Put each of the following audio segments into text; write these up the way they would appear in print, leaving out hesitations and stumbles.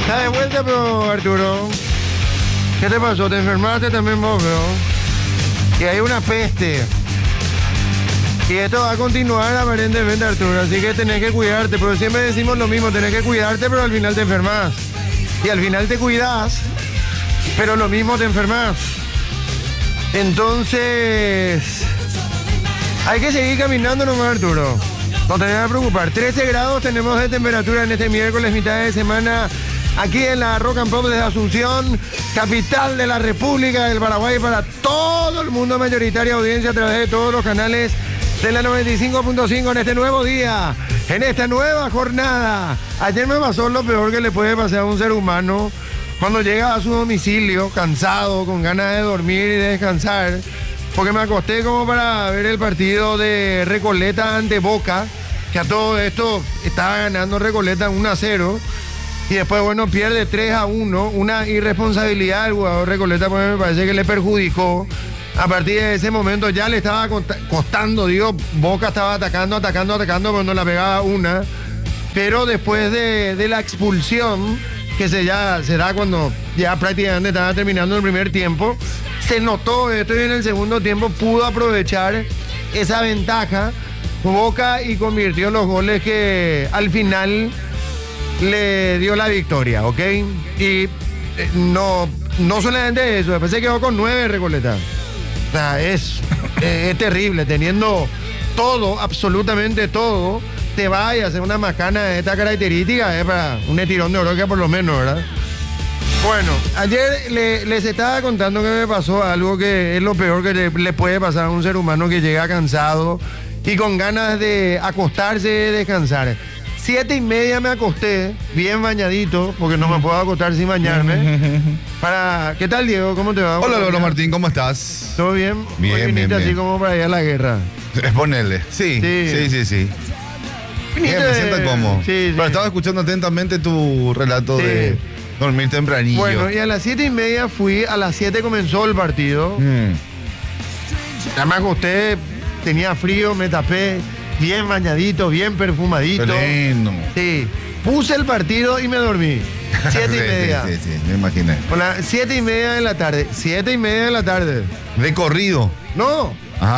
Está de vuelta, pero Arturo. ¿Qué te pasó? ¿Te enfermaste también vos, bro? Y hay una peste. Y esto va a continuar aparentemente, Arturo. Así que tenés que cuidarte. Pero siempre decimos lo mismo. Tenés que cuidarte, pero al final te enfermas. Y al final te cuidás, pero lo mismo te enfermas. Entonces, hay que seguir caminando nomás, Arturo. No te debes preocupar. 13 grados tenemos de temperatura en este miércoles, mitad de semana, aquí en la Rock and Pop de Asunción, capital de la República del Paraguay, para todo el mundo, mayoritaria audiencia a través de todos los canales de la 95.5 en este nuevo día, en esta nueva jornada. Ayer me pasó lo peor que le puede pasar a un ser humano cuando llega a su domicilio, cansado, con ganas de dormir y de descansar, porque me acosté como para ver el partido de Recoleta ante Boca, que a todo esto estaba ganando Recoleta 1-0, y después, bueno, pierde 3-1, una irresponsabilidad del jugador Recoleta, porque me parece que le perjudicó. A partir de ese momento ya le estaba costando, digo, Boca estaba atacando, pero no la pegaba una. Pero después de la expulsión, que se da cuando ya prácticamente estaba terminando el primer tiempo, se notó esto y en el segundo tiempo pudo aprovechar esa ventaja Boca y convirtió los goles que al final le dio la victoria, ¿ok? Y no solamente eso, después se quedó con 9 Recoleta. O sea, es terrible, teniendo todo, absolutamente todo, te vaya a hacer una macana de esta característica, para un estirón de oro por lo menos, ¿verdad? Bueno, ayer les estaba contando que me pasó algo que es lo peor que le puede pasar a un ser humano que llega cansado y con ganas de acostarse y descansar. 7:30 me acosté, bien bañadito, porque no me puedo acostar sin bañarme. ¿Qué tal, Diego? ¿Cómo te va? Hola, Lolo Martín, ¿cómo estás? ¿Todo bien? Bien, bien. Así como para ir a la guerra. Es ponerle. Sí. Bien, me siento cómodo. Sí. Pero estaba escuchando atentamente tu relato de dormir tempranillo. Bueno, y a las 7:30 fui, a las 7 comenzó el partido. Ya me acosté, tenía frío, me tapé, bien bañadito, bien perfumadito. Lindo. Sí. Puse el partido y me dormí. 7:30. Sí, me imaginé. 7:30 de la tarde. 7:30 de la tarde. ¿De corrido? No.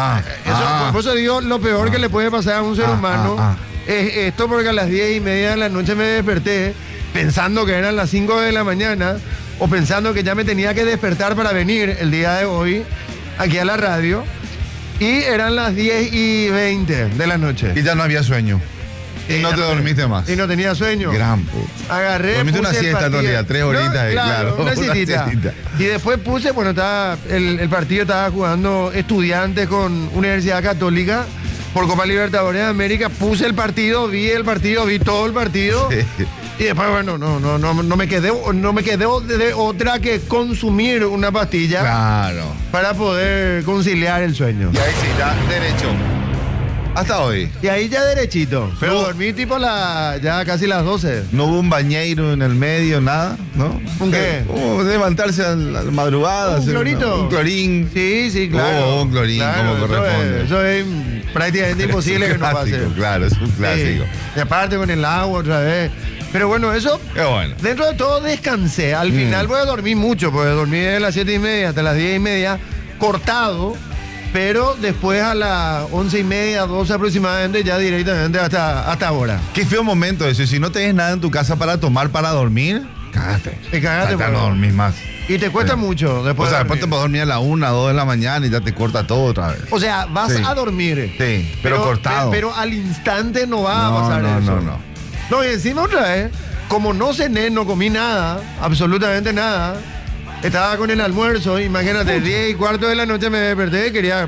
Por eso digo, lo peor que le puede pasar a un ser humano es esto, porque a las 10:30 de la noche me desperté pensando que eran las 5 de la mañana o pensando que ya me tenía que despertar para venir el día de hoy aquí a la radio, y eran las 10:20 de la noche. Y ya no había sueño. Y no te dormiste más. Y no tenía sueño. Gran puta. Agarré. Dormiste una siesta en realidad, 3 horitas. Claro, una siestita. Y después puse, el partido estaba jugando Estudiantes con Universidad Católica por Copa Libertadores de América. Puse el partido, vi todo el partido. Sí. Y después, bueno, no me quedé de otra que consumir una pastilla. Claro. Para poder conciliar el sueño. Y ahí sí, ya derecho. Hasta hoy. Y ahí ya derechito. Pero dormí tipo ya casi las 12. No hubo un bañeiro en el medio, nada, ¿no? ¿Un qué? Levantarse a la madrugada. ¿Un clorito? Un clorín. Sí, claro. Un clorín, como corresponde. Eso es prácticamente imposible que no pase. Claro, es un clásico. Y aparte con el agua otra vez. Pero bueno, eso, bueno. Dentro de todo descansé. Al final voy a dormir mucho, porque dormí desde las 7:30 hasta las 10:30, cortado. Pero después a las 11:30, 12 aproximadamente, ya directamente hasta ahora. Qué feo momento eso. Y si no tenés nada en tu casa para tomar, para dormir, cagaste. Cagaste. No dormís más. Y te cuesta mucho después. Después te puedes dormir a la 1, 2 de la mañana y ya te corta todo otra vez. O sea, vas a dormir. Sí, pero cortado. Pero al instante no va a pasar eso. No, y encima otra vez, como no cené, no comí nada, absolutamente nada. Estaba con el almuerzo, imagínate, 10:15 de la noche me desperté y quería...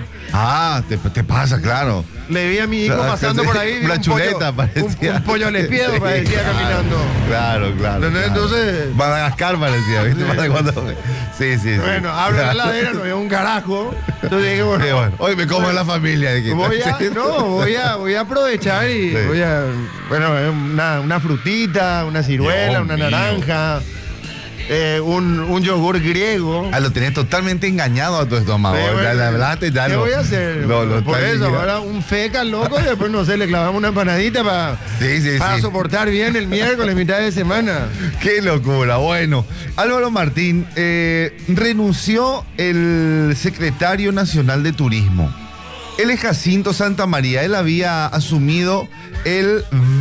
te pasa, claro. Le vi a mi hijo pasando por ahí. Una chuleta, parecía. Un pollo al espiedo, parecía caminando. Claro. Entonces... Madagascar parecía, ¿viste? Sí. Bueno, abro la heladera, no había un carajo. Entonces dije, bueno, hoy me como en la familia. Voy a aprovechar y voy a... Bueno, una frutita, una ciruela, una naranja... un yogur griego. Lo tenés totalmente engañado a tu estómago. Ya le hablaste, ya ¿Qué voy a hacer? Por eso, ahora un feca loco y después, no sé, le clavamos una empanadita para soportar bien el miércoles, mitad de semana. Qué locura. Bueno, Álvaro Martín, renunció el secretario nacional de Turismo. Él es Jacinto Santamaría. Él había asumido el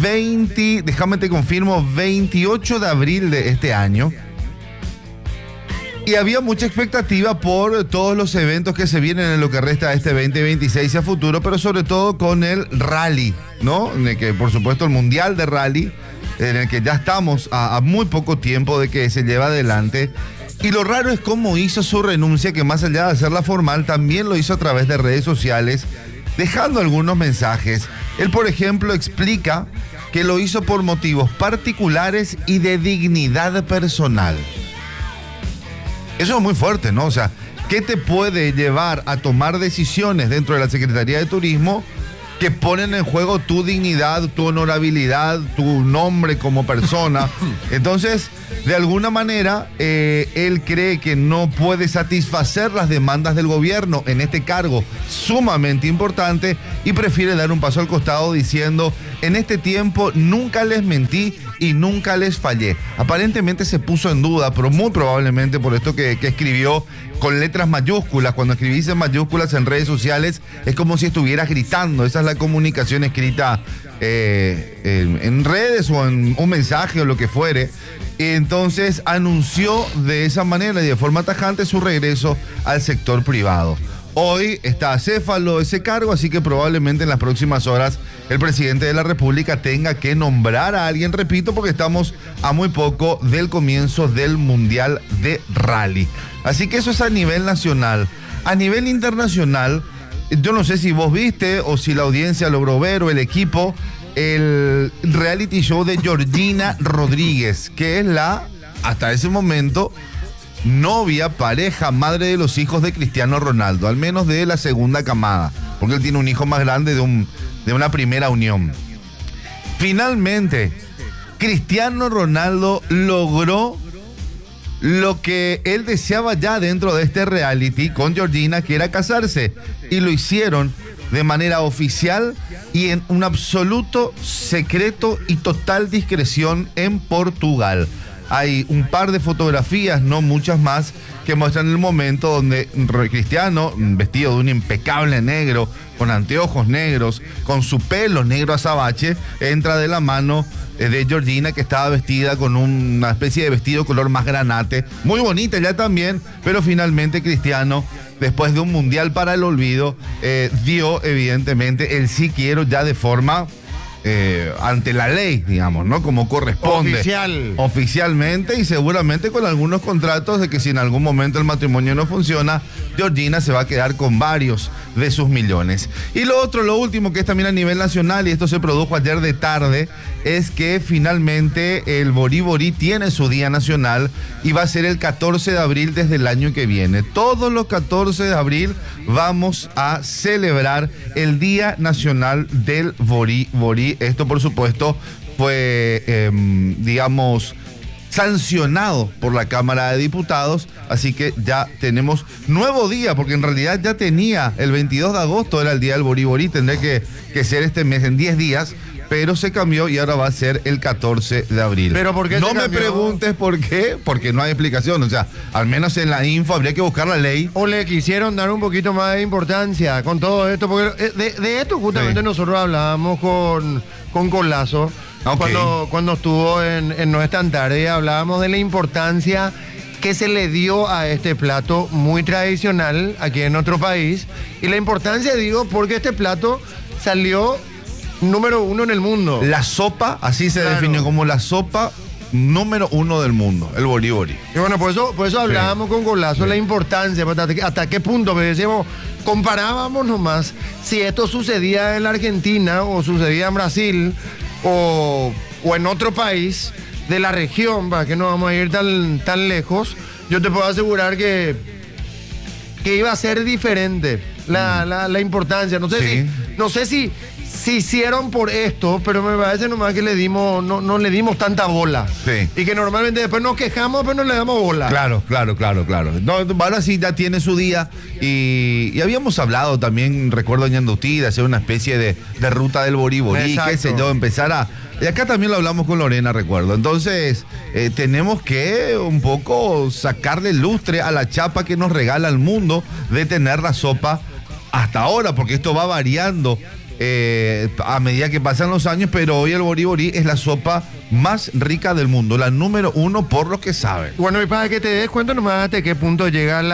28 de abril de este año. Y había mucha expectativa por todos los eventos que se vienen en lo que resta de este 2026 a futuro, pero sobre todo con el rally, ¿no? En el que, por supuesto, el Mundial de Rally, en el que ya estamos a muy poco tiempo de que se lleve adelante. Y lo raro es cómo hizo su renuncia, que más allá de hacerla formal, también lo hizo a través de redes sociales, dejando algunos mensajes. Él, por ejemplo, explica que lo hizo por motivos particulares y de dignidad personal. Eso es muy fuerte, ¿no? O sea, ¿qué te puede llevar a tomar decisiones dentro de la Secretaría de Turismo que ponen en juego tu dignidad, tu honorabilidad, tu nombre como persona? Entonces, de alguna manera, él cree que no puede satisfacer las demandas del gobierno en este cargo sumamente importante y prefiere dar un paso al costado diciendo: en este tiempo nunca les mentí y nunca les fallé. Aparentemente se puso en duda, pero muy probablemente por esto que escribió con letras mayúsculas. Cuando escribís en mayúsculas en redes sociales es como si estuvieras gritando. Esa es la comunicación escrita en redes o en un mensaje o lo que fuere. Entonces anunció de esa manera y de forma tajante su regreso al sector privado. Hoy está acéfalo ese cargo, así que probablemente en las próximas horas el presidente de la República tenga que nombrar a alguien, repito, porque estamos a muy poco del comienzo del Mundial de Rally. Así que eso es a nivel nacional. A nivel internacional, yo no sé si vos viste o si la audiencia logró ver o el equipo, el reality show de Georgina Rodríguez, que es la, hasta ese momento, novia, pareja, madre de los hijos de Cristiano Ronaldo, al menos de la segunda camada, porque él tiene un hijo más grande de una primera unión. Finalmente, Cristiano Ronaldo logró lo que él deseaba ya dentro de este reality con Georgina, que era casarse, y lo hicieron de manera oficial y en un absoluto secreto y total discreción en Portugal. Hay un par de fotografías, no muchas más, que muestran el momento donde Cristiano, vestido de un impecable negro, con anteojos negros, con su pelo negro azabache, entra de la mano de Georgina, que estaba vestida con una especie de vestido color más granate, muy bonita ya también, pero finalmente Cristiano, después de un mundial para el olvido, dio evidentemente el sí quiero ya de forma ante la ley, digamos, ¿no? Como corresponde. Oficialmente, y seguramente con algunos contratos de que si en algún momento el matrimonio no funciona, Georgina se va a quedar con varios de sus millones. Y lo último, que es también a nivel nacional, y esto se produjo ayer de tarde, es que finalmente el Borí Borí tiene su día nacional y va a ser el 14 de abril desde el año que viene. Todos los 14 de abril vamos a celebrar el Día Nacional del Borí Borí. Esto, por supuesto, fue, sancionado por la Cámara de Diputados, así que ya tenemos nuevo día, porque en realidad ya tenía el 22 de agosto, era el día del Borí Borí, tendría que ser este mes en 10 días, pero se cambió y ahora va a ser el 14 de abril. ¿Pero por qué no se me cambió? preguntes por qué, porque no hay explicación, o sea, al menos en la info habría que buscar la ley. O le quisieron dar un poquito más de importancia con todo esto, porque de esto justamente sí. Nosotros hablábamos con Colazo. Okay. Cuando estuvo en No es tan tarde, hablábamos de la importancia que se le dio a este plato muy tradicional aquí en nuestro país. Y la importancia, digo, porque este plato salió número 1 en el mundo. La sopa, así se definió como la sopa número 1 del mundo, el Borí Borí. Y bueno, por eso hablábamos con Colazo, la importancia, hasta qué punto, me decíamos, comparábamos nomás si esto sucedía en la Argentina o sucedía en Brasil o en otro país de la región, para que no vamos a ir tan lejos. Yo te puedo asegurar que iba a ser diferente la importancia. No sé se hicieron por esto, pero me parece nomás que no le dimos tanta bola. Sí. Y que normalmente después nos quejamos, pero no le damos bola. Claro. No, ahora sí ya tiene su día y habíamos hablado también, recuerdo en Ñandutí, de hacer una especie de ruta del Boriborí, qué sé yo, empezar a... Y acá también lo hablamos con Lorena, recuerdo. Entonces, tenemos que un poco sacarle lustre a la chapa que nos regala el mundo de tener la sopa hasta ahora, porque esto va variando a medida que pasan los años, pero hoy el Boriborí es la sopa más rica del mundo, la número 1 por lo que saben. Bueno, y para que te des cuenta nomás hasta qué punto llega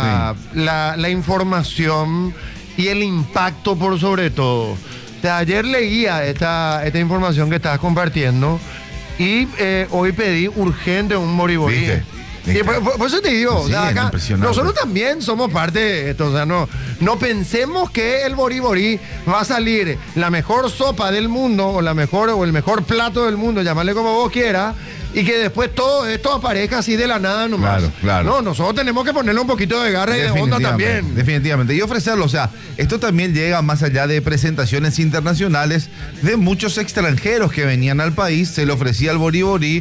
la información y el impacto por sobre todo. O sea, ayer leía esta información que estabas compartiendo y hoy pedí urgente un Boriborí. ¿Viste? Y por eso te digo, Sí, o sea, acá nosotros también somos parte de esto, o sea, no pensemos que el Boriborí va a salir la mejor sopa del mundo o el mejor plato del mundo, llamarle como vos quieras, y que después todo esto aparezca así de la nada nomás. Claro. No, nosotros tenemos que ponerle un poquito de garra y de onda también. Definitivamente. Y ofrecerlo, o sea, esto también llega más allá de presentaciones internacionales de muchos extranjeros que venían al país, se le ofrecía el Boriborí,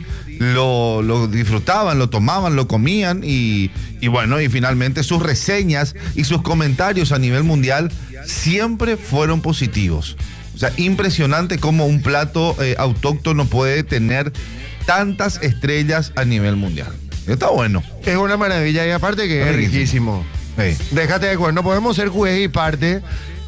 lo disfrutaban, lo tomaban, lo comían y bueno, y finalmente sus reseñas y sus comentarios a nivel mundial siempre fueron positivos. O sea, impresionante cómo un plato autóctono puede tener tantas estrellas a nivel mundial. Está bueno. Es una maravilla y aparte que es riquísimo. Sí. Déjate de acuerdo, no podemos ser juez y parte,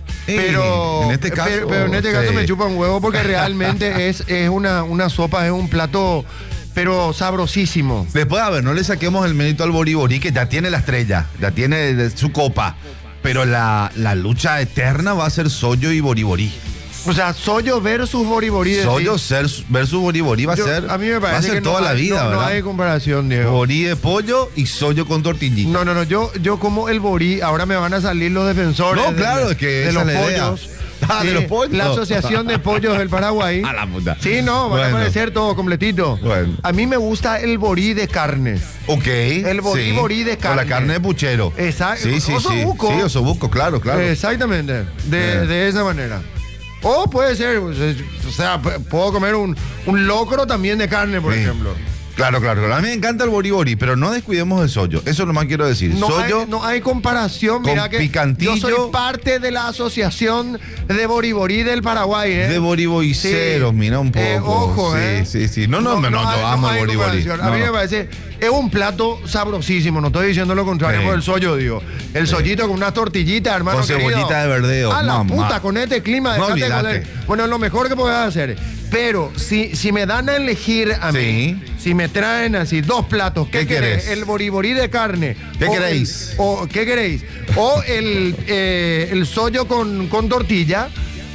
pero en este caso, pero en este caso me chupa un huevo porque realmente es una sopa, es un plato, pero sabrosísimo. Después, a ver, no le saquemos el mérito al Boriborí, que ya tiene la estrella, ya tiene su copa, pero la lucha eterna va a ser Soyo y Boriborí. O sea, Soyo versus Boriborí. Soyo versus Boriborí va a ser, a mí me parece va a ser que toda la vida, no ¿verdad? hay comparación, Diego. Borí de pollo y Soyo con tortillita. No, yo como el Borí, ahora me van a salir los defensores. No, claro, es que de esa los es la idea. pollos. De los pollos. La Asociación de Pollos del Paraguay. A la puta. Sí, no, van a aparecer todo completito. Bueno. A mí me gusta el Borí de carne. Ok. El borí de carne. Con la carne de puchero. Exacto. Sí. Osobuco. Sí, osobuco, claro. Exactamente. De esa manera. O puede ser, o sea, puedo comer un locro también de carne, por ejemplo. Claro. A mí me encanta el Boriborí, pero no descuidemos el Soyo. Eso nomás quiero decir. No hay comparación. Con Mira que picantillo. yo soy parte de la Asociación de Boriborí del Paraguay, ¿eh? De boriboiceros, mira un poco. Ojo, Sí. No, yo amo el Boriborí. A mí me parece, es un plato sabrosísimo, no estoy diciendo lo contrario, por el Soyo, digo. El sollito con unas tortillitas, hermano. Con cebollita de verdeo. A la puta, con este clima. No olvidate. Bueno, es lo mejor que puedes hacer. Pero si me dan a elegir a mí, si me traen así 2 platos, ¿qué querés? El Boriborí de carne. ¿Qué queréis? ¿Qué queréis? O el Soyo con tortilla,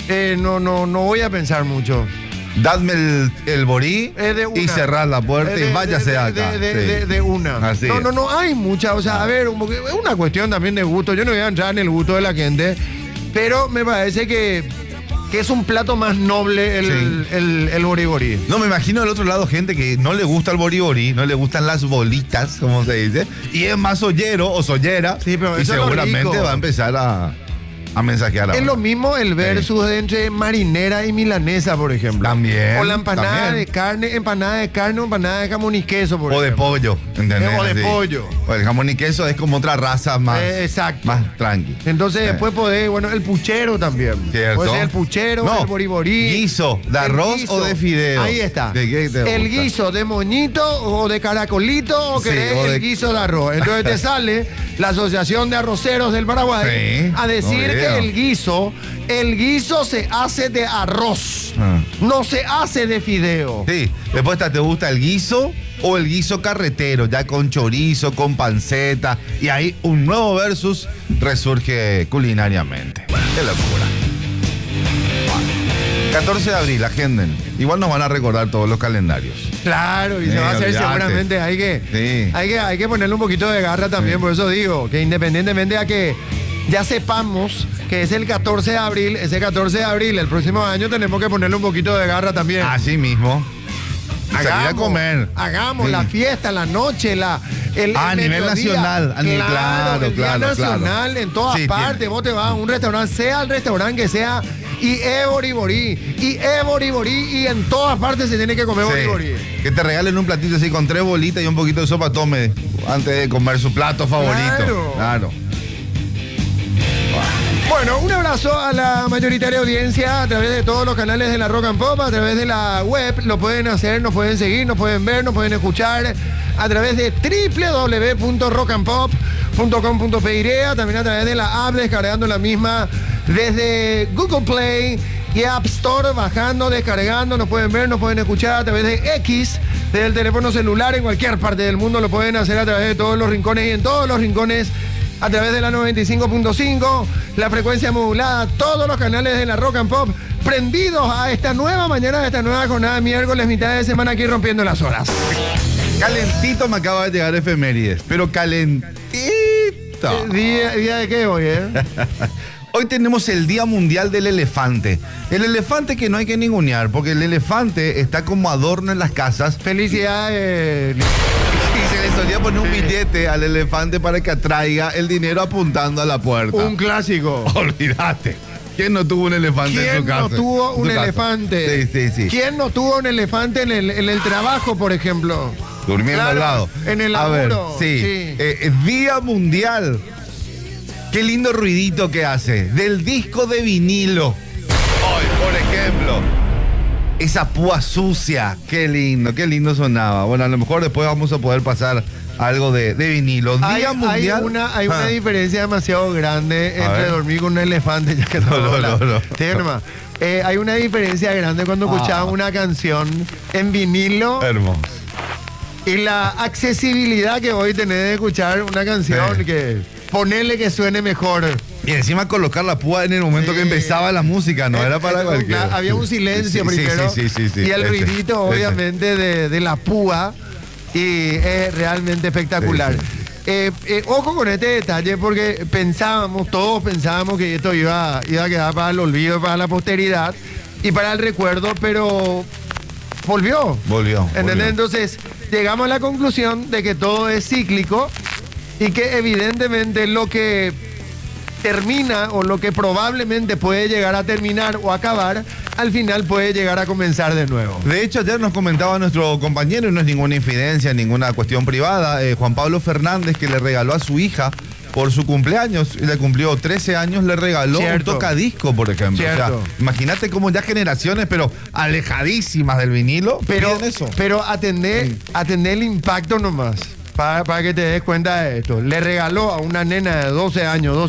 no voy a pensar mucho. Dadme el Borí y cerrar la puerta y váyase acá. De una. Así no hay mucha. O sea, a ver, es una cuestión también de gusto. Yo no voy a entrar en el gusto de la gente, pero me parece que es un plato más noble el Boriborí. No, me imagino del otro lado gente que no le gusta el Boriborí, no le gustan las bolitas, como se dice, y es más sollero o sollera, sí, pero y seguramente va a empezar a mensajear ahora. Es lo mismo el versus entre marinera y milanesa, por ejemplo. También. O la empanada de carne o empanada de jamón y queso, por ejemplo. O de pollo, ¿entendés? O de pollo. O el jamón y queso es como otra raza más, exacto. más tranqui. Entonces después podés, el puchero también. ¿Cierto? Puede ser el puchero, el boriborí. ¿Guiso de arroz o de fideo? Ahí está. ¿De qué te gusta? El guiso de moñito o de caracolito o querés el guiso de arroz. Entonces te sale la Asociación de Arroceros del Paraguay a decir que el guiso se hace de arroz, no se hace de fideo. Sí, después ¿te gusta el guiso o el guiso carretero, ya con chorizo, con panceta? Y ahí un nuevo versus resurge culinariamente. Qué locura. 14 de abril, agenden. Igual nos van a recordar todos los calendarios. Claro, y se va a hacer seguramente. Hay que ponerle un poquito de garra también, por eso digo, que independientemente a que ya sepamos que es el 14 de abril, ese 14 de abril, el próximo año tenemos que ponerle un poquito de garra también. Así mismo. Salir a comer. Hagamos la fiesta, la noche, a nivel nacional. El día nacional en todas partes. Vos te vas a un restaurante, sea el restaurante que sea, y es boriborí, y es boriborí, y en todas partes se tiene que comer boriborí. Que te regalen un platito así con 3 bolitas y un poquito de sopa, tome, antes de comer su plato favorito. Claro. Bueno, un abrazo a la mayoritaria audiencia a través de todos los canales de la Rock and Pop, a través de la web, lo pueden hacer, nos pueden seguir, nos pueden ver, nos pueden escuchar a través de www.rockandpop.com.py, también a través de la app, descargando la misma desde Google Play y App Store, bajando, descargando, nos pueden ver, nos pueden escuchar a través de X, desde el teléfono celular, en cualquier parte del mundo lo pueden hacer a través de todos los rincones y en todos los rincones a través de la 95.5, la frecuencia modulada, todos los canales de la Rock and Pop prendidos a esta nueva mañana, a esta nueva jornada, miércoles, mitad de semana, aquí rompiendo las horas. Calentito me acaba de llegar efemérides, pero calentito. ¿Día de qué hoy, Hoy tenemos el Día Mundial del Elefante. El elefante que no hay que ningunear, porque el elefante está como adorno en las casas. Felicidades. Y se le solía poner un billete al elefante para que atraiga el dinero apuntando a la puerta. Un clásico. Olvídate. ¿Quién no tuvo un elefante en su casa? ¿Quién no tuvo un elefante? Sí. ¿Quién no tuvo un elefante en el trabajo, por ejemplo? Durmiendo al lado. En el laburo. A ver, Día Mundial. Qué lindo ruidito que hace. Del disco de vinilo. Hoy, por ejemplo. Esa púa sucia. Qué lindo sonaba. Bueno, a lo mejor después vamos a poder pasar algo de vinilo. Día Mundial. Hay una diferencia demasiado grande entre dormir con un elefante, ya que no. Hay una diferencia grande cuando escuchamos una canción en vinilo. Hermoso. Y la accesibilidad que hoy tenés de escuchar una canción que ponerle que suene mejor. Y encima colocar la púa en el momento que empezaba la música, no era para cualquiera. Había un silencio primero. Sí. Y el ruidito, obviamente, de la púa. Y es realmente espectacular. Ojo con este detalle, porque todos pensábamos que esto iba a quedar para el olvido, para la posteridad y para el recuerdo, pero volvió. ¿Entendés? Entonces, llegamos a la conclusión de que todo es cíclico y que evidentemente lo que termina o lo que probablemente puede llegar a terminar o acabar, al final puede llegar a comenzar de nuevo. De hecho, ayer nos comentaba nuestro compañero, y no es ninguna infidencia, ninguna cuestión privada, Juan Pablo Fernández, que le regaló a su hija por su cumpleaños, le cumplió 13 años, le regaló un tocadisco, por ejemplo. O sea, imagínate cómo ya generaciones, pero alejadísimas del vinilo, pero atender el impacto nomás. Para que te des cuenta de esto. Le regaló a una nena de 13 años.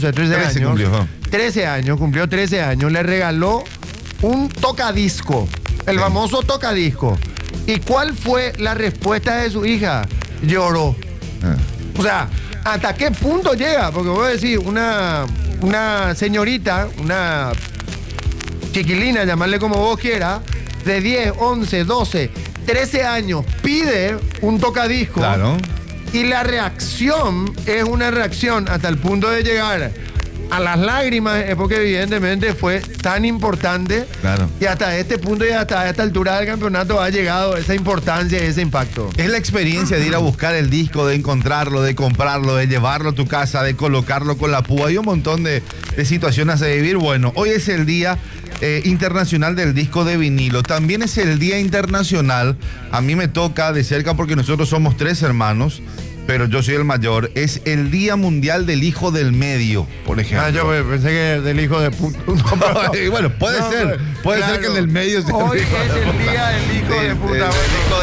13 años, cumplió 13 años. Le regaló un tocadisco. El famoso tocadisco. ¿Y cuál fue la respuesta de su hija? Lloró. O sea, ¿hasta qué punto llega? Porque voy a decir, una señorita, una chiquilina, llamarle como vos quieras, de 10, 11, 12, 13 años, pide un tocadisco. Claro. Y la reacción es una reacción hasta el punto de llegar a las lágrimas, es porque evidentemente fue tan importante. Claro. Y hasta este punto y hasta esta altura del campeonato ha llegado esa importancia y ese impacto. Es la experiencia de ir a buscar el disco, de encontrarlo, de comprarlo, de llevarlo a tu casa, de colocarlo con la púa. Hay un montón de situaciones a vivir. Bueno, hoy es el Día Internacional del Disco de Vinilo. También es el Día Internacional, a mí me toca de cerca porque nosotros somos 3 hermanos, pero yo soy el mayor. Es el Día Mundial del Hijo del Medio, por ejemplo. Yo pensé que del hijo de puta. Bueno, puede ser que el del medio sea hoy es el Día del Hijo de puta. El hijo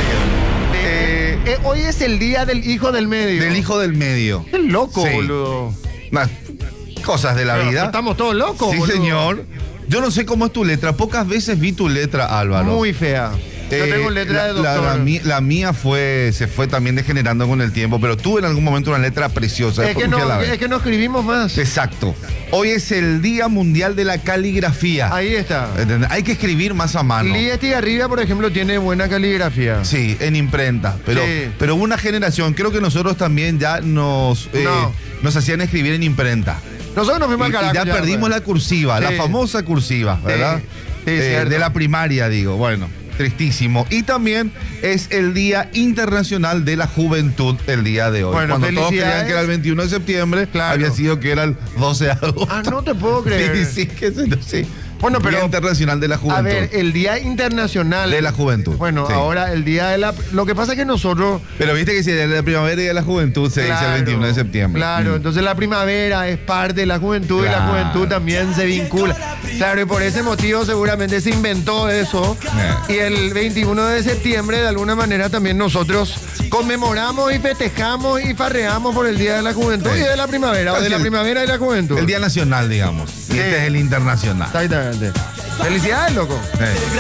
del medio. Hoy es el Día del Hijo del Medio. Del Hijo del Medio. Qué loco, boludo. Cosas de la vida. Estamos todos locos, sí, boludo. Señor. Yo no sé cómo es tu letra. Pocas veces vi tu letra, Álvaro. Muy fea. Yo tengo letra de doctor. La mía se fue también degenerando con el tiempo, pero tuve en algún momento una letra preciosa. Es que no escribimos más. Exacto. Hoy es el Día Mundial de la Caligrafía. Ahí está. Hay que escribir más a mano. Lía Estigarribia, por ejemplo, tiene buena caligrafía. Sí, en imprenta. Pero una generación, creo que nosotros también ya nos hacían escribir en imprenta. Nosotros nos fuimos al carajo. Y ya perdimos la cursiva, la famosa cursiva, ¿verdad? Sí, de la primaria, digo. Bueno, tristísimo. Y también es el Día Internacional de la Juventud el día de hoy. Bueno, cuando todos creían que era el 21 de septiembre, había sido que era el 12 de agosto. No te puedo creer. Sí. Bueno, pero Día Internacional de la Juventud. a ver, el Día Internacional De la Juventud. Bueno, Sí. ahora el Día de la... Lo que pasa es que nosotros... Pero viste que si es la primavera y de la juventud se dice el 21 de septiembre. Claro, entonces la primavera es parte de la juventud y la Claro. juventud también se vincula. Claro, y por ese motivo seguramente se inventó eso. Y el 21 de septiembre, de alguna manera, también nosotros conmemoramos y festejamos y farreamos por el Día de la Juventud Sí. y de la primavera, o de la primavera y la juventud. El Día Nacional, digamos. Y este es el internacional. Exactamente. Felicidades, loco. Sí.